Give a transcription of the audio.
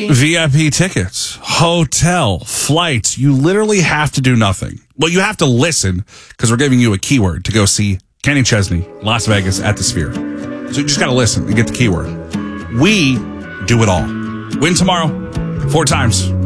VIP tickets, hotel, flights. You literally have to do nothing. Well, you have to listen because we're giving you a keyword to go see Kenny Chesney, Las Vegas at the Sphere. So you just got to listen and get the keyword. We do it all. Win tomorrow 4 times.